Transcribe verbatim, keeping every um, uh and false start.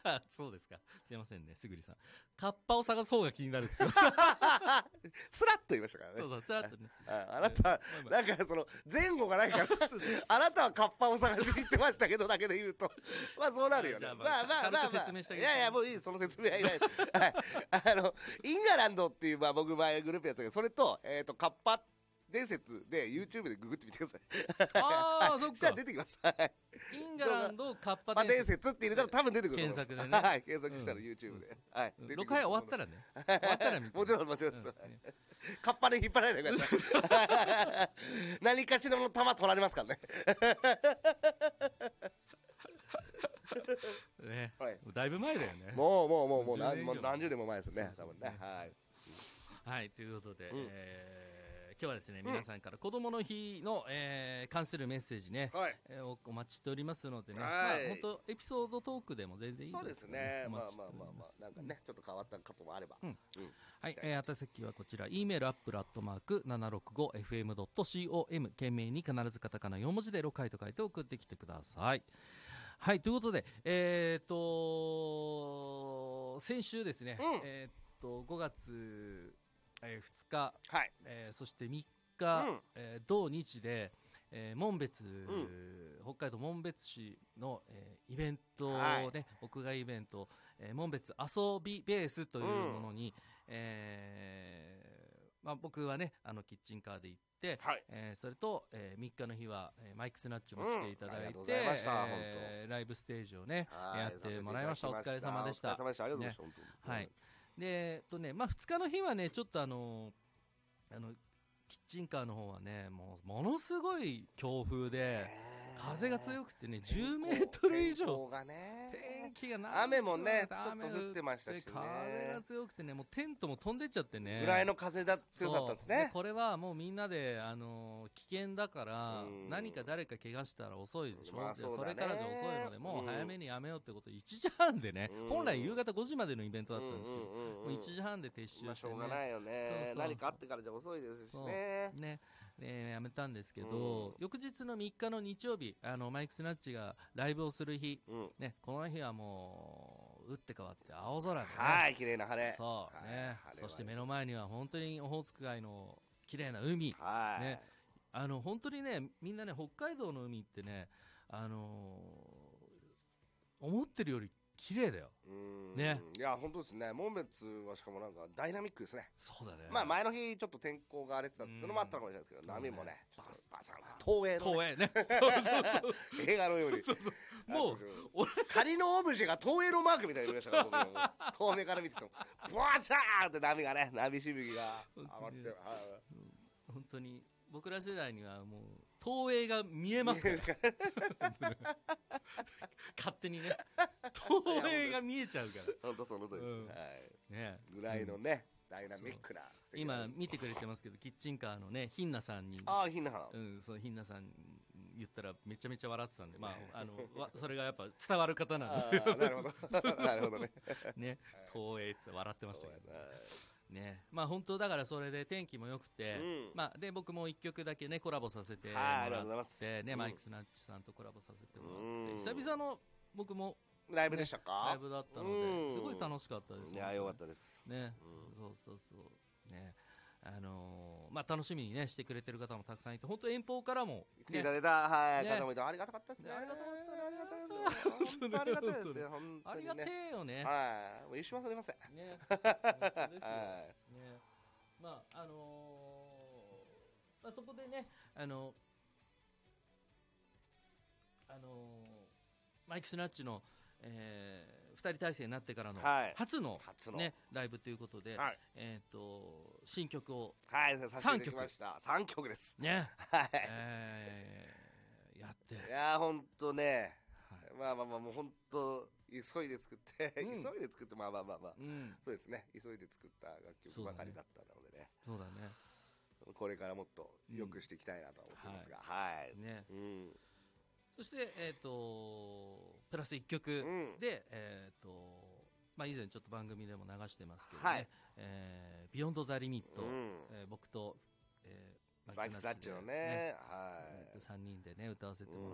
そうですか。すいませんね、すぐりさん。カッパを探す方が気になるって言ってスラッと言いましたからね。 そうそう、つらっとね。 あ, あなた、なんかその前後がないからあなたはカッパを探しに行ってましたけどだけで言うとまあそうなるよね。まあまあまあまあ説明してあいげて。 やいやもういい、その説明はいないです、はい、あのインガランドっていうまあ僕前グループやったけど、それとえっ、ー、とカッパ伝説で YouTube でググってみてください。 ああ、そっか。 じゃあ出てきます。 インガランドカッパ伝説って入れたら多分出てくると思います。 検索でね。 はい、検索したら YouTube で。はい。 ろっかい終わったらね。終わったら見て。 もちろんもちろん。カッパで引っ張られないでください。何かしらの弾取られますからね。 ね、 はい、 だいぶ前だよね。 もうもうもうもう何もう何十年も前ですね。多分ね。はい。 はい、ということで、うんえー、今日はですね、皆さんから子どもの日の、えー、関するメッセージね、はいえー、お, お待ちしておりますのでね、まあ、本当エピソードトークでも全然いいです、ね、 そうですね。まあまあまあまあなんかね、ちょっと変わったこともあれば、うんうん、 はい、えー、宛先はこちら E メールアップルアットマーク ななろくごエフエムドットコム 懸命に必ずカタカナよん文字でロカイと書いて送ってきてください。はい、ということで、えーと先週ですね、うんえー、とごがつえー、ふつか、はいえー、そしてみっか、うんえー、同日で、えー、紋別、うん、北海道紋別市の、えー、イベント、ねはい、屋外イベント、えー、紋別遊びベースというものに、うんえーまあ、僕はねあのキッチンカーで行って、はいえー、それと、えー、みっかの日は、えー、マイクスナッチも来ていただいて、うんえー、ライブステージをねやってもらいました。お疲れ様でした。 お疲れ様でした。ありがとうございました、ね、 本当に、はいでえっとねまあ、ふつかの日はねちょっとあのあのキッチンカーの方はねもうものすごい強風で風が強くてねじゅうメートル以上天候がね天気がな雨もねちょっと降ってましたしね風が強くてねもうテントも飛んでっちゃってねぐらいの風だ強かったんですね。 これはもうみんなであの危険だから何か誰か怪我したら遅いでしょ、まあ そ, それからじゃ遅いのでもう早めにやめようってこといちじはんでね本来夕方ごじまでのイベントだったんですけどもういちじはんで撤収して、ねまあ、 しょうがないよねそうそう何かあってからじゃ遅いですしねねね、やめたんですけど、うん、翌日のみっかの日曜日あのマイクスナッチがライブをする日、うんね、この日はもう打って変わって青空で、ね、 はい綺麗な晴れそう、ね、そして目の前には本当にオホーツク海の綺麗な海、はいね、あの本当にねみんなね北海道の海ってね、あのー、思ってるより綺麗だよね。 いや本当ですね。紋別はしかもなんかダイナミックですね。 そうだね。 まあ前の日ちょっと天候が荒れてたっていうのもあったかもしれないですけど、波もねバスバス東映の東映ねそうそうそう映画のようにそうそうもう仮のオブジェが東映のマークみたいに見えましたから僕も遠目から見ててもブワサーって波がね波しぶきが上がって本当に僕ら世代にはもう東映が見えますから勝手にね東映が見えちゃうから本当その通りです、うんはいね、ぐらいのね、うん、ダイナミックな今見てくれてますけどキッチンカーのねひんなさんにああひんなさん、うん、そうひんなさん言ったらめちゃめちゃ笑ってたんで、まあ、あのそれがやっぱ伝わる方なんでなるほどなるほどねね東映って笑ってましたけどね、まあ本当だからそれで天気も良くて、うんまあ、で僕もいっきょくだけねコラボさせてもらってね、うん、マイクスナッチさんとコラボさせてもらって、うん、久々の僕も、ね、 ライブでしたか。 ライブだったのですごい楽しかったですね。いや良かったですね、うん、そうそうそうねあのー、まあ楽しみにねしてくれてる方もたくさんいて本当遠方からも、ね、 来ていただいた、はいね、方もいてありがたかったですね。 ありがたかったありがたいです本当ありがたいですよ本当に、ね、 ありがてえよね。 はいもう一生忘れませんね本当ですよ、はいねまああのーまあ、そこでねあのあのー、マイクスナッチのえー、ふたり体制になってからの初の、ねはい、ライブということで、はいえー、と新曲をさんきょくさんきょくですね、 はいえー、やっていやほんとね、はい、まあまあまあもうほんと急いで作って、うん、急いで作ってまあまあまあまあ、うん、そうですね急いで作った楽曲ばかりだったのでねそうだねこれからもっと良くしていきたいなと思ってますが、うん、はい、はいねうんそして、えー、とプラスいっきょくで、うんえーとまあ、以前ちょっと番組でも流してますけどね、はいえー、ビヨンドザリミット、うんえー、僕と、えー、マイクスナッチのね、ねはい、さんにんでね歌わせても